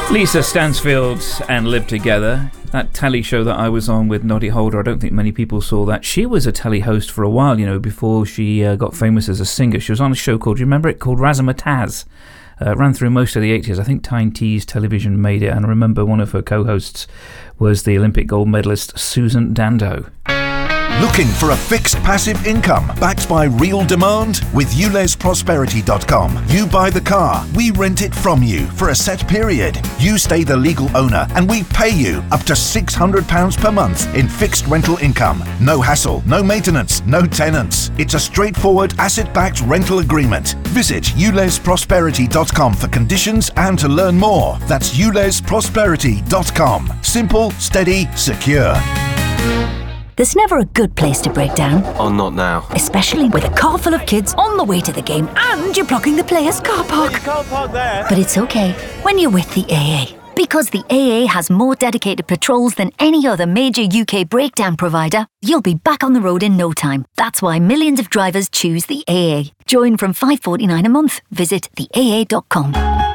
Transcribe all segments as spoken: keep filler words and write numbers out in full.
Lisa Stansfield and Live Together. That telly show that I was on with Noddy Holder, I don't think many people saw that. She was a telly host for a while, you know, before she uh, got famous as a singer. She was on a show called, do you remember it, called Razzmatazz? Uh, ran through most of the eighties. I think Tyne Tees Television made it, and I remember one of her co-hosts was the Olympic gold medalist Susan Dando. Looking for a fixed passive income backed by real demand? With ules prosperity dot com, you buy the car, we rent it from you for a set period. You stay the legal owner and we pay you up to six hundred pounds per month in fixed rental income. No hassle, no maintenance, no tenants. It's a straightforward asset-backed rental agreement. Visit ules prosperity dot com for conditions and to learn more. That's ules prosperity dot com. Simple, steady, secure. There's never a good place to break down. Oh, not now. Especially with a car full of kids on the way to the game and you're blocking the players' car park. You can't park there. But it's okay when you're with the A A. Because the A A has more dedicated patrols than any other major U K breakdown provider, you'll be back on the road in no time. That's why millions of drivers choose the A A. Join from five pounds forty-nine a month. Visit the A A dot com.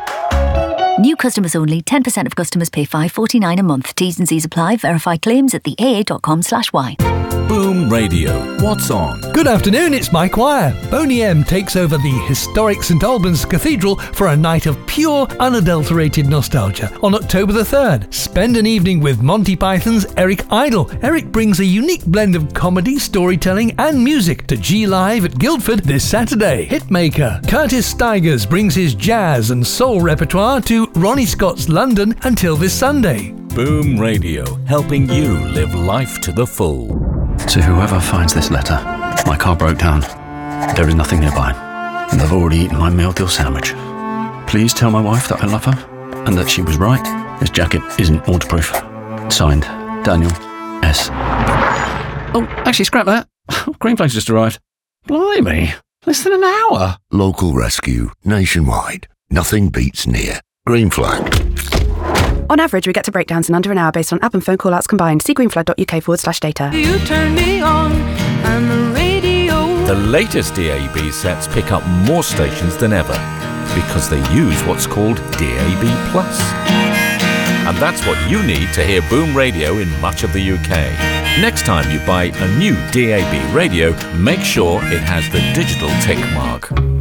New customers only. ten percent of customers pay five pounds forty-nine a month. T's and C's apply. Verify claims at the A A dot com slash Y. Boom Radio. What's on? Good afternoon, it's Mike Wire. Boney M takes over the historic St Albans Cathedral for a night of pure, unadulterated nostalgia on October the third. Spend an evening with Monty Python's Eric Idle. Eric brings a unique blend of comedy, storytelling and music to G Live at Guildford this Saturday. Hitmaker Curtis Stigers brings his jazz and soul repertoire to Ronnie Scott's London until this Sunday. Boom Radio, helping you live life to the full. To whoever finds this letter, my car broke down. There is nothing nearby, and I've already eaten my meal deal sandwich. Please tell my wife that I love her, and that she was right. This jacket isn't waterproof. Signed, Daniel S. Oh, actually, scrap that. Green Flag's just arrived. Blimey, less than an hour. Local rescue, nationwide. Nothing beats near. Green Flag. On average, we get to breakdowns in under an hour based on app and phone call-outs combined. See greenflag.uk forward slash data. You turn me on, and the radio. The latest D A B sets pick up more stations than ever because they use what's called D A B plus. And that's what you need to hear Boom Radio in much of the U K. Next time you buy a new D A B radio, make sure it has the digital tick mark.